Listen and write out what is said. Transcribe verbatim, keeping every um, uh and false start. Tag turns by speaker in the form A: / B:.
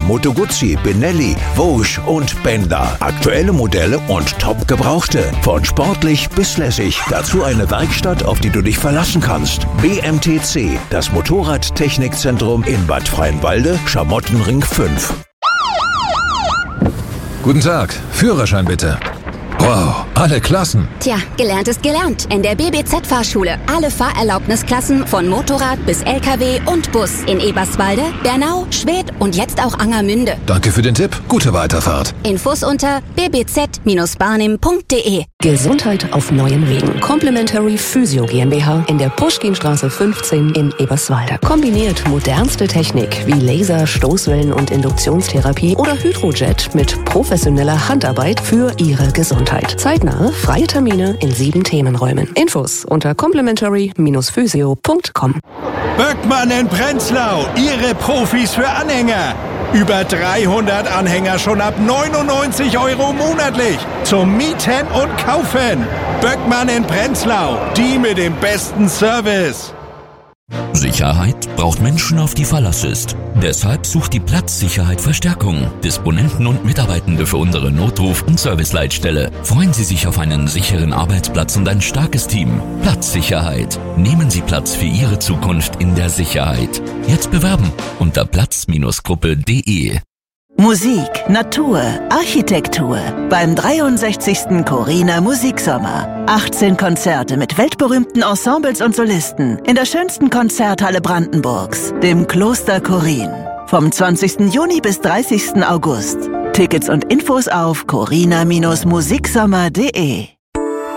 A: Moto Guzzi, Benelli, Vosges und Benda. Aktuelle Modelle und top gebrauchte. Von sportlich bis lässig. Dazu eine Werkstatt, auf die du dich verlassen kannst. B M T C, das Motorradtechnikzentrum in Bad Freienwalde, Schamottenring fünf.
B: Guten Tag, Führerschein bitte. Wow, alle Klassen.
C: Tja, gelernt ist gelernt. In der B B Z-Fahrschule. Alle Fahrerlaubnisklassen von Motorrad bis L K W und Bus. In Eberswalde, Bernau, Schwedt und jetzt auch Angermünde.
B: Danke für den Tipp. Gute Weiterfahrt.
C: Infos unter b b z Bindestrich barnim Punkt d e.
D: Gesundheit auf neuen Wegen. Complementary Physio GmbH in der Puschkinstraße fünfzehn in Eberswalde. Kombiniert modernste Technik wie Laser, Stoßwellen und Induktionstherapie oder Hydrojet mit professioneller Handarbeit für Ihre Gesundheit. Zeitnahe, freie Termine in sieben Themenräumen. Infos unter complementary Bindestrich physio Punkt com.
E: Böckmann in Prenzlau, Ihre Profis für Anhänger. Über dreihundert Anhänger schon ab neunundneunzig Euro monatlich. Zum Mieten und Kaufen. Böckmann in Prenzlau, die mit dem besten Service.
F: Sicherheit braucht Menschen, auf die Verlass ist. Deshalb sucht die Platzsicherheit Verstärkung. Disponenten und Mitarbeitende für unsere Notruf- und Serviceleitstelle. Freuen Sie sich auf einen sicheren Arbeitsplatz und ein starkes Team. Platzsicherheit. Nehmen Sie Platz für Ihre Zukunft in der Sicherheit. Jetzt bewerben unter platz Bindestrich gruppe Punkt d e.
G: Musik, Natur, Architektur beim dreiundsechzigsten Corina Musiksommer. achtzehn Konzerte mit weltberühmten Ensembles und Solisten in der schönsten Konzerthalle Brandenburgs, dem Kloster Korin. Vom zwanzigsten Juni bis dreißigsten August. Tickets und Infos auf corina Bindestrich musiksommer Punkt d e.